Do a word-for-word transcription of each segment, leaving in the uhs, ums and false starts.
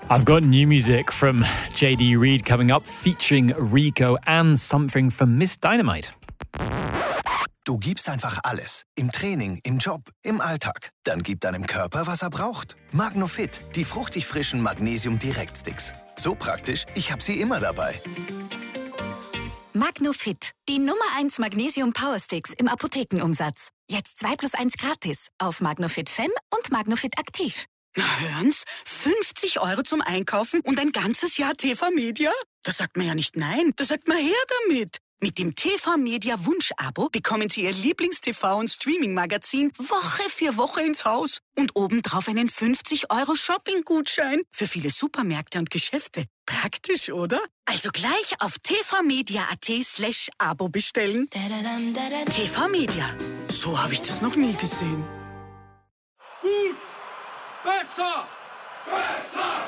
I've got new music from J D Reed coming up, featuring Rico and something from Miss Dynamite. Du gibst einfach alles. Im Training, im Job, im Alltag. Dann gib deinem Körper, was er braucht. Magnofit, die fruchtig frischen Magnesium-Direkt-Sticks. So praktisch, ich habe sie immer dabei. Magnofit, die Nummer eins Magnesium Power Sticks im Apothekenumsatz. Jetzt zwei plus eins gratis auf Magnofit Fem und Magnofit Aktiv. Na hören's, fünfzig Euro zum Einkaufen und ein ganzes Jahr T V Media? Da sagt man ja nicht nein, da sagt man her damit. Mit dem T V Media Wunsch-Abo bekommen Sie Ihr Lieblings-T V- und Streaming-Magazin Woche für Woche ins Haus und obendrauf einen fünfzig Euro Shopping-Gutschein für viele Supermärkte und Geschäfte. Praktisch, oder? Also gleich auf tvmedia.at slash Abo bestellen. T V Media, so habe ich das noch nie gesehen. Gut! Besser! Besser!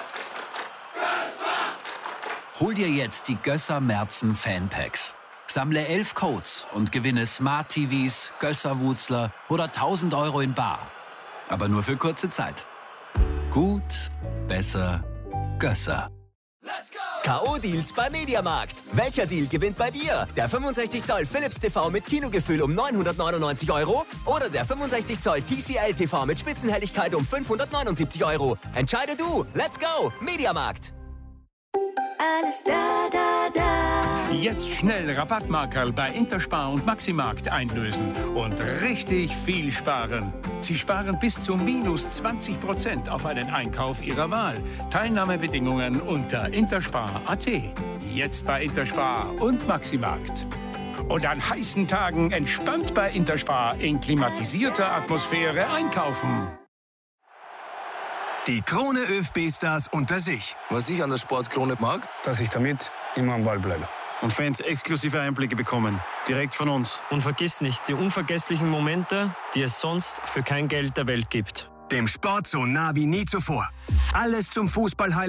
Besser! Hol dir jetzt die Gösser Merzen Fanpacks. Sammle elf Codes und gewinne Smart-T Vs, Gösser-Wutzler oder tausend Euro in bar. Aber nur für kurze Zeit. Gut, besser, Gösser. K O-Deals bei Mediamarkt. Welcher Deal gewinnt bei dir? Der fünfundsechzig Zoll Philips T V mit Kinogefühl um neunhundertneunundneunzig Euro oder der fünfundsechzig Zoll T C L T V mit Spitzenhelligkeit um fünfhundertneunundsiebzig Euro. Entscheide du. Let's go. Mediamarkt. Alles da, da, da. Jetzt schnell Rabattmarkerl bei Interspar und Maximarkt einlösen und richtig viel sparen. Sie sparen bis zu minus zwanzig Prozent auf einen Einkauf Ihrer Wahl. Teilnahmebedingungen unter interspar punkt a t. Jetzt bei Interspar und Maximarkt. Und an heißen Tagen entspannt bei Interspar in klimatisierter Atmosphäre einkaufen. Die Krone ÖFB-Stars unter sich. Was ich an der Sportkrone mag, dass ich damit immer am Ball bleibe. Und Fans exklusive Einblicke bekommen, direkt von uns. Und vergiss nicht die unvergesslichen Momente, die es sonst für kein Geld der Welt gibt. Dem Sport so nah wie nie zuvor. Alles zum Fußball